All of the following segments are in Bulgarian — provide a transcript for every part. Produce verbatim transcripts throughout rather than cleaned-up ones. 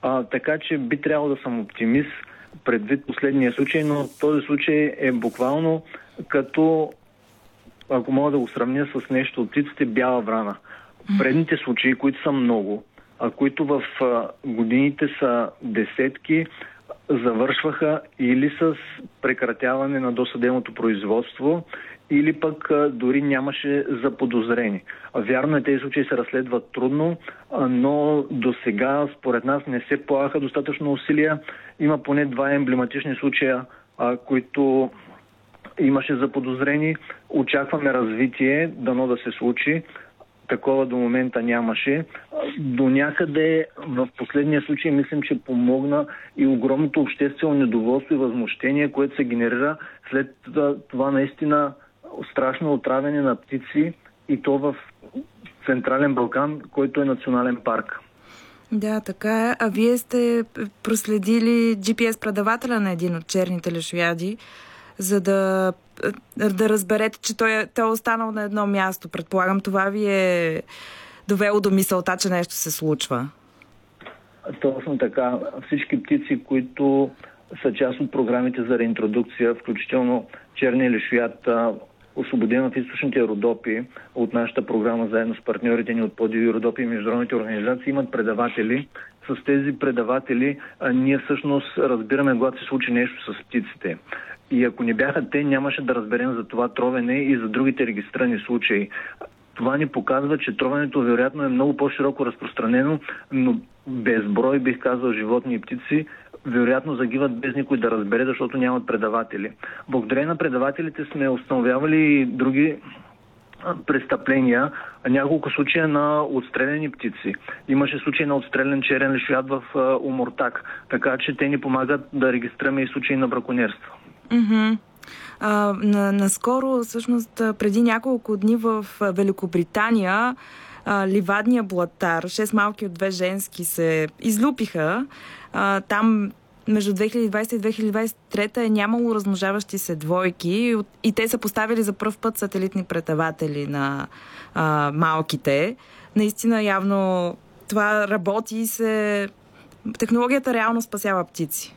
А, така че би трябвало да съм оптимист предвид последния случай, но този случай е буквално като, ако мога да го сравня с нещо от птиците, бяла врана. Предните случаи, които са много, а които в а, годините са десетки, завършваха или с прекратяване на досъдебното производство, или пък а, дори нямаше заподозрени. А, вярно е, тези случаи се разследват трудно, а, но до сега според нас не се полагаха достатъчно усилия. Има поне два емблематични случая, а, които имаше заподозрени. Очакваме развитие, дано да се случи. Такова до момента нямаше. До някъде в последния случай мислим, че помогна и огромното обществено недоволство и възмущение, което се генерира след това наистина страшно отравяне на птици, и то в Централен Балкан, който е национален парк. Да, така е. А вие сте проследили джи пи ес предавателя на един от черните лешояди, за да, да разберете, че той е, той е останал на едно място. Предполагам, това ви е довело до мисълта, че нещо се случва. Точно така. Всички птици, които са част от програмите за реинтродукция, включително черния лешояд, освободен от източните Родопи, от нашата програма заедно с партньорите ни от Подиви Родопи и международните организации, имат предаватели. С тези предаватели а, ние всъщност разбираме, когато се случи нещо с птиците. И ако не бяха те, нямаше да разберем за това тровене и за другите регистрирани случаи. Това ни показва, че тровенето вероятно е много по-широко разпространено, но безброй, бих казал, животни и птици вероятно загиват без никой да разбере, защото нямат предаватели. Благодарение на предавателите сме установявали и други престъпления, няколко случая на отстреляни птици. Имаше случай на отстрелян черен лешояд в Омуртаг, така че те ни помагат да регистрираме и случаи на браконьерство. Mm-hmm. А, на, наскоро, всъщност, преди няколко дни в Великобритания а, ливадния блатар, шест малки от две женски, се излюпиха. А, там между две хиляди и двадесета и две хиляди двадесет и трета е нямало размножаващи се двойки и, и те са поставили за пръв път сателитни предаватели на а, малките. Наистина, явно това работи и се... технологията реално спасява птици.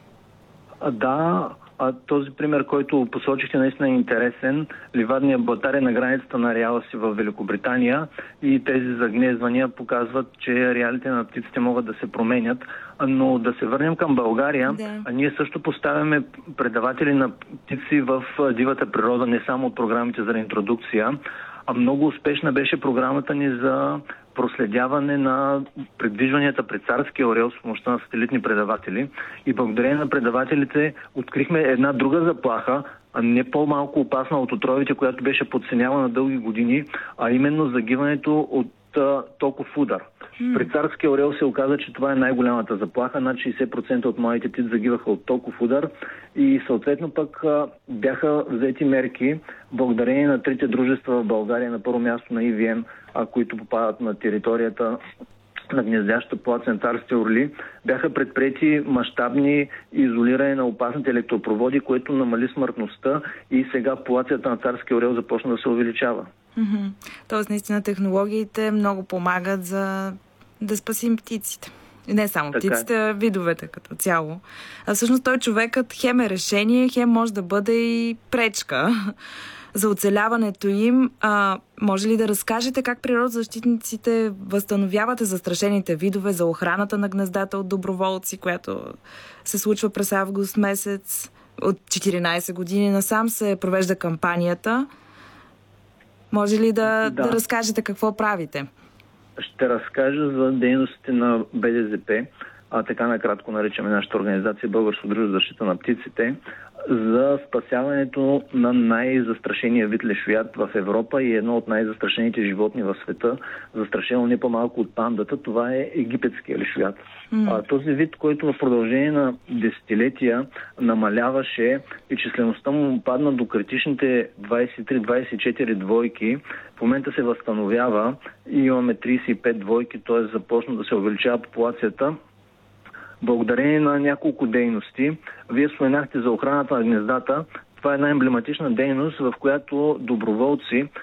А, да, а този пример, който посочихте, наистина е интересен. Ливадният блатар е на границата на ареала си в Великобритания и тези загнездвания показват, че ареалите на птиците могат да се променят. Но да се върнем към България, да. А ние също поставяме предаватели на птици в дивата природа, не само от програмите за реинтродукция. А много успешна беше програмата ни за проследяване на придвижванията пред царския орел с помощта на сателитни предаватели. И благодарение на предавателите открихме една друга заплаха, а не по-малко опасна от отровите, която беше подценявана дълги години, а именно загиването от а, токов удар. Mm. При царския орел се оказа, че това е най-голямата заплаха. Над шейсет процента от младите птици загиваха от токов удар и съответно пък а, бяха взети мерки благодарение на трите дружества в България, на първо място на И Ви Ем, а, които попадат на територията на гнездящата популация на царските орли, бяха предприети мащабни изолиране на опасните електропроводи, което намали смъртността и сега популацията на царския орел започна да се увеличава. Mm-hmm. Тоест, наистина, технологиите много помагат за да спасим птиците. И не само така птиците, а видовете като цяло. А всъщност той човекът хем е решение, хем може да бъде и пречка за оцеляването им. А, може ли да разкажете как природозащитниците възстановявате застрашените видове, за охраната на гнездата от доброволци, която се случва през август месец? От четиринадесет години насам се провежда кампанията. Може ли да, да. да разкажете какво правите? Ще разкажа за дейностите на Б Д З П, а така накратко наричаме нашата организация Българско дружество за защита на птиците, за спасяването на най-застрашения вид лешояд в Европа и едно от най-застрашените животни в света, застрашено не по-малко от пандата, това е египетския лешояд. Mm. А, този вид, който в продължение на десетилетия намаляваше и числеността му падна до критичните двадесет и три двадесет и четири двойки, в момента се възстановява и имаме тридесет и пет двойки, т.е. започна да се увеличава популацията. Благодарение на няколко дейности, вие споменахте за охраната на гнездата. Това е една емблематична дейност, в която доброволци